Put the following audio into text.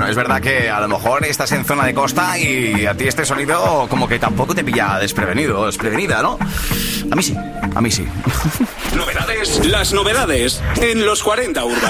es verdad que a lo mejor estás en zona de costa y a ti este sonido como que tampoco te pilla desprevenido o desprevenida, ¿no? A mí sí. Novedades, las novedades en los 40 Urban.